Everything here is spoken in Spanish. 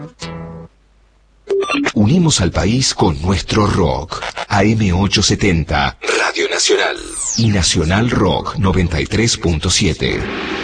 Unimos al país con nuestro rock. AM870, Radio Nacional. Y Nacional Rock 93.7.